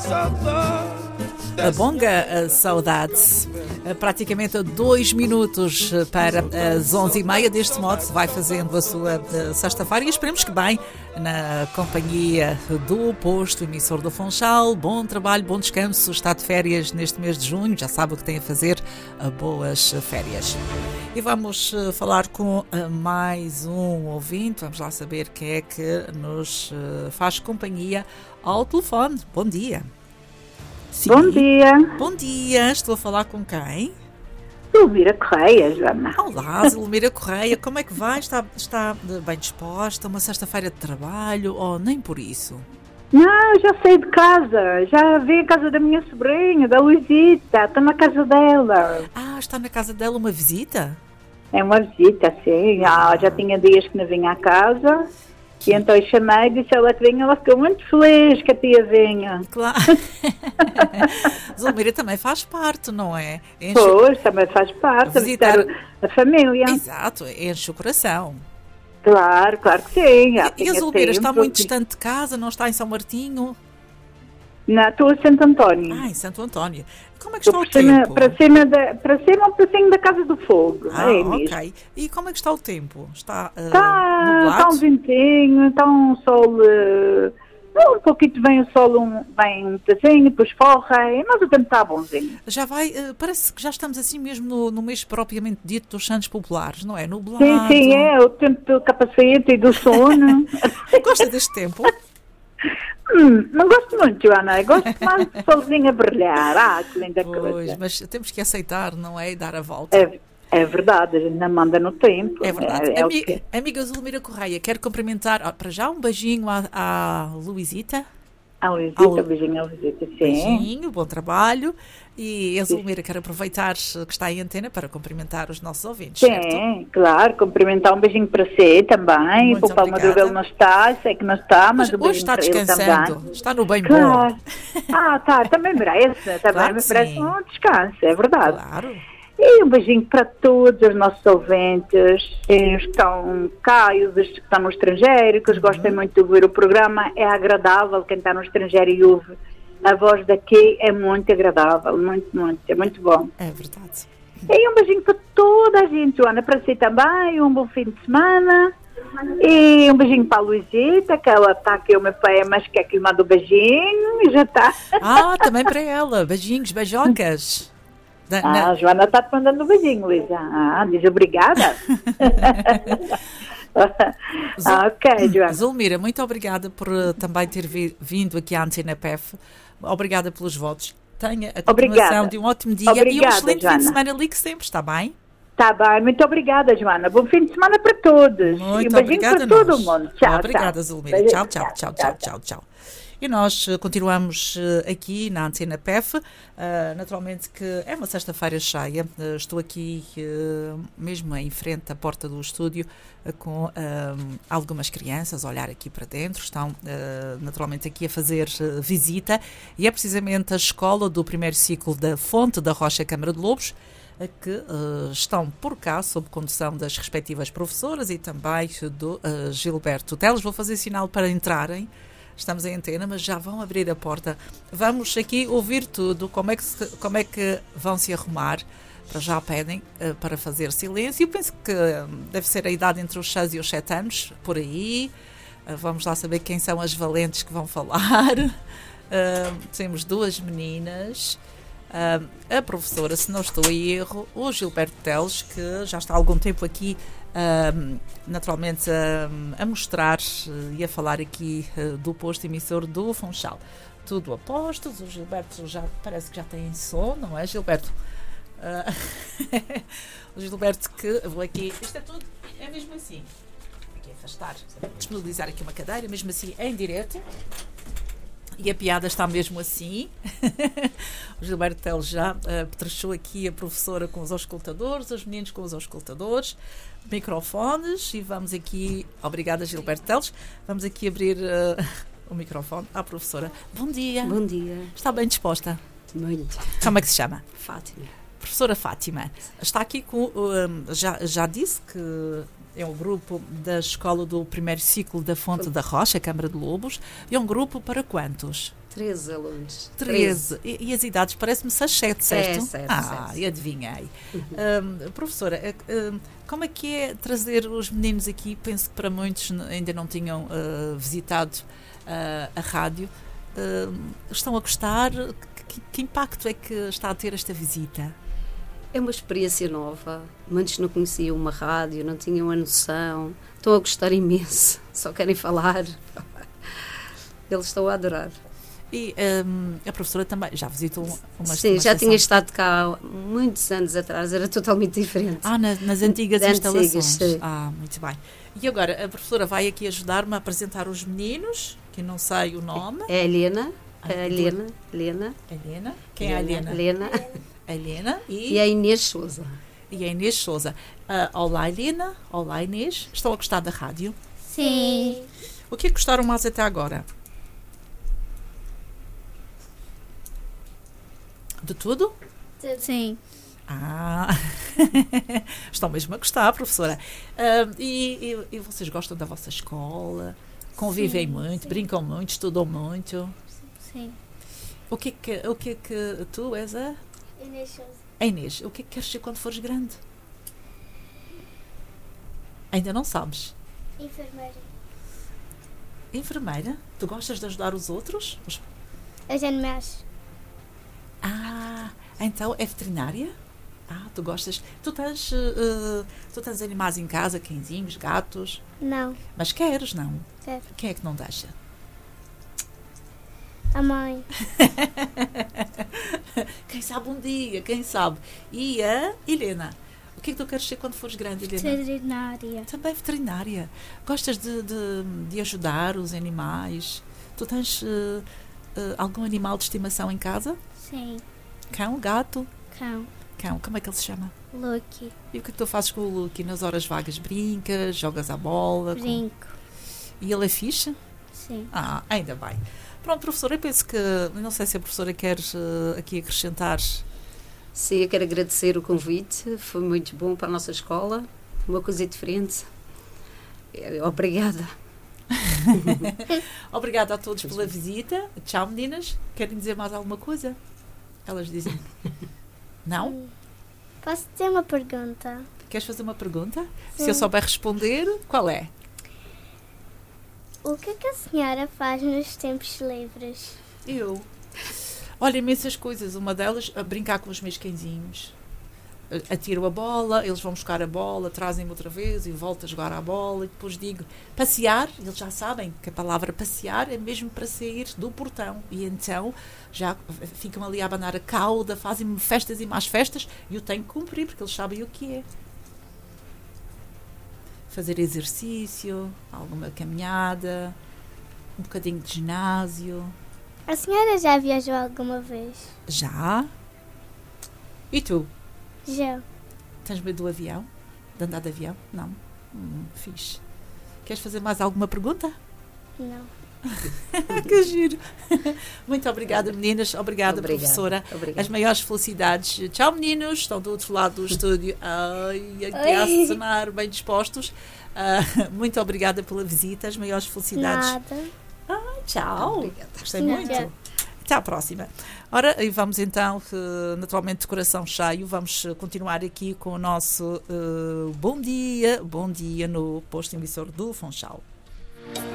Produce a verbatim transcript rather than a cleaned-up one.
A bonga a saudades, praticamente a dois minutos para as onze e meia. Deste modo vai fazendo a sua sexta-feira e esperemos que bem, na companhia do posto emissor do Funchal. Bom trabalho, bom descanso, está de férias neste mês de junho, já sabe o que tem a fazer, boas férias. E vamos falar com mais um ouvinte, vamos lá saber quem é que nos faz companhia ao telefone. Bom dia. Sim. Bom dia. Bom dia, estou a falar com quem? Zulmira Correia, Joana. Olá, Zulmira Correia, como é que vai? Está, está bem disposta? Uma sexta-feira de trabalho ou nem por isso? Não, já saí de casa, já vi a casa da minha sobrinha, da Luizita, estou na casa dela. Ah, está na casa dela uma visita? É uma visita, sim, ah, já tinha dias que não vinha à casa. E então eu chamei, disse ela que vinha, ela ficou muito feliz que a tia vinha. Claro. Zulmira também faz parte, não é? Enche... Pois, também faz parte, visitar, visitar a família. Exato, enche o coração. Claro, claro que sim. E, e a Zulmira está muito distante de casa, não está em São Martinho? Não, estou em Santo António. Ah, em Santo António. Como é que está o cima, tempo? Para cima, de, para cima um pedacinho da Casa do Fogo. Ah, é ok. mesmo. E como é que está o tempo? Está uh, está, nublado? Está um ventinho, está um sol... Uh, um pouquinho vem o sol, um, vem um pedacinho, depois forra, mas o tempo está bonzinho. Já vai, uh, parece que já estamos assim mesmo no, no mês propriamente dito dos Santos Populares, não é? Nublado. Sim, sim, é. O tempo do capacete e do sono. Gosta deste tempo? Hum, não gosto muito, Joana. Gosto mais do solzinho a brilhar. Ah, que linda pois, coisa. Mas temos que aceitar, não é? E dar a volta. É, é verdade, a gente não manda no tempo. É verdade. É, é Ami- que... Amiga Zulmira Correia, quero cumprimentar, ó, para já um beijinho à, à Luizita. A Luizita, Ao... beijinho à Luizita, sim. Beijinho, bom trabalho. E a Zulmira quer aproveitar que está em antena para cumprimentar os nossos ouvintes, sim, certo? Claro, cumprimentar um beijinho para si também. Muito Para o Paulo Madruga ele não está, sei que não está, mas, mas hoje, hoje está descansando, está no bem claro. bom. Ah, tá, também merece, também Claro me que merece sim. um descanso, é verdade. Claro. E um beijinho para todos os nossos ouvintes, e os que estão cá e os que estão no estrangeiro, que os gostem muito de ouvir o programa. É agradável quem está no estrangeiro e ouve. A voz daqui é muito agradável, muito, muito, é muito bom. É verdade. E um beijinho para toda a gente, Joana, para si também, um bom fim de semana. E um beijinho para a Luizita, que ela está aqui, o meu pai é mais que aqui, manda um beijinho e já está. Ah, também para ela, beijinhos, beijocas. Da, Ah, na... a Joana está-te mandando um beijinho, Luísa. Ah, diz obrigada. ah, ok, Joana. Zulmira, muito obrigada por uh, também ter vi, vindo aqui à Antena P F. Obrigada pelos votos. Tenha a continuação Obrigada. de um ótimo dia Obrigada, e um excelente Joana. fim de semana. Ligue sempre, está bem? Está bem, muito obrigada, Joana. Bom fim de semana para todos. Muito e um beijinho obrigada para a todo nós. o mundo. Tchau, Obrigada, tchau. Zulmira. Beijinho. Tchau, tchau, tchau, tchau, tchau, tchau. E nós uh, continuamos uh, aqui na Antena P F, uh, naturalmente que é uma sexta-feira cheia, uh, estou aqui uh, mesmo em frente à porta do estúdio uh, com uh, algumas crianças a olhar aqui para dentro, estão uh, naturalmente aqui a fazer uh, visita e é precisamente a escola do primeiro ciclo da Fonte da Rocha Câmara de Lobos que uh, estão por cá sob condução das respectivas professoras e também do uh, Gilberto Teles. Vou fazer sinal para entrarem. Estamos em antena, mas já vão abrir a porta. Vamos aqui ouvir tudo, como é que, se, como é que vão se arrumar. Para já pedem uh, para fazer silêncio. Eu penso que uh, deve ser a idade entre os seis e os sete anos, por aí. Uh, vamos lá saber quem são as valentes que vão falar. Uh, temos duas meninas. Uh, a professora, se não estou em erro, o Gilberto Teles, que já está há algum tempo aqui Uh, naturalmente uh, a mostrar uh, e a falar aqui uh, do posto emissor do Funchal. Tudo a postos, o Gilberto já parece que já tem som, não é, Gilberto? Uh, o Gilberto que vou aqui, isto é tudo, é mesmo assim, aqui afastar, disponibilizar aqui uma cadeira, mesmo assim em direto. E a piada está mesmo assim. O Gilberto Teles já uh, petrechou aqui a professora com os auscultadores, os meninos com os auscultadores, microfones, e vamos aqui, obrigada Gilberto Teles, vamos aqui abrir uh, o microfone à professora. Bom dia. Bom dia. Está bem disposta? Muito. Como é que se chama? Fátima. Professora Fátima. Está aqui com, uh, já, já disse que é um grupo da escola do primeiro ciclo da Fonte da Rocha, Câmara de Lobos. É um grupo para quantos? treze alunos. treze. E, e as idades parece-me ser sete, certo? É, certo, ah, certo. e adivinhei. Uhum. Um, professora, um, como é que é trazer os meninos aqui? Penso que para muitos ainda não tinham uh, visitado uh, a rádio. Uh, estão a gostar? Que, que impacto é que está a ter esta visita? É uma experiência nova. Muitos não conheciam uma rádio, não tinham a noção. Estão a gostar imenso. Só querem falar. Eles estão a adorar. E um, a professora também já visitou uma Sim, uma já estação. tinha estado cá muitos anos atrás, era totalmente diferente. Ah, na, nas antigas De instalações. antigas, sim. Ah, muito bem. E agora, a professora vai aqui ajudar-me a apresentar os meninos, que não sei o nome. É a Helena. Ah, A Helena. Helena. Helena. Quem é a Helena? Helena. A Helena e, E a Inês Souza. e a Inês Souza. Uh, olá, Helena. Olá, Inês. Estão a gostar da rádio? Sim. O que é que gostaram mais até agora? De tudo? Sim. Ah, estão mesmo a gostar, professora. Ah, e, e, e vocês gostam da vossa escola? Convivem Sim, muito, sim. brincam muito, estudam muito? Sim. O que é que, o que, é que tu és a... Inês Souza. a Inês, o que é que queres ser quando fores grande? Ainda não sabes. Enfermeira. Enfermeira? Tu gostas de ajudar os outros? Os- Os animais. Ah, então é veterinária? Ah, tu gostas... Tu tens, eh, tu tens animais em casa, cãezinhos, gatos... Não. Mas queres, não? Quero. Quem é que não deixa? A mãe. Quem sabe um dia, quem sabe? E a Helena? O que é que tu queres ser quando fores grande, Helena? Veterinária. Também veterinária. Gostas de, de, de ajudar os animais? Tu tens eh, eh, algum animal de estimação em casa? Sim. Cão, gato? Cão. Cão, como é que ele se chama? Lucky. E o que é que tu fazes com o Lucky nas horas vagas? Brincas? Jogas à bola? com- Brinco. E ele é fixe? Sim. Ah, ainda bem. Pronto, professora, eu penso que... Não sei se a professora quer eh, aqui acrescentar... Sim, eu quero agradecer o convite. Foi muito bom para a nossa escola. Uma coisa diferente. Eh, Obrigada. Obrigada a todos pela visita. Tchau, meninas. Querem dizer mais alguma coisa? Elas dizem... Não? Posso ter uma pergunta? Queres fazer uma pergunta? Se Sim. eu souber responder, qual é? O que é que a senhora faz nos tempos livres? Eu. Olha, imensas coisas. Uma delas, a brincar com os meus cãezinhos. A- Atiro a bola, eles vão buscar a bola, trazem-me outra vez e volto a jogar a bola. E depois digo passear. Eles já sabem que a palavra passear é mesmo para sair do portão. E então já ficam ali a abanar a cauda, fazem-me festas e mais festas. E eu tenho que cumprir, porque eles sabem o que é. Fazer exercício, alguma caminhada, um bocadinho de ginásio. A senhora já viajou alguma vez? Já? E tu? Já. Tens medo do avião? De andar de avião? Não? Hum, fixe. Queres fazer mais alguma pergunta? Não. Que giro! Muito obrigada, meninas. Obrigada, Obrigada. professora. Obrigada. As maiores felicidades. Tchau, meninos. Estão do outro lado do estúdio. Ai, aqui a acenar, bem dispostos. Ah, muito obrigada pela visita. As maiores felicidades. Nada. Tchau. Obrigada. Gostei Tchau. muito. Até à próxima. Ora, e vamos então, eh, naturalmente de coração cheio, vamos eh, continuar aqui com o nosso eh, Bom Dia, Bom Dia no posto emissor do Funchal.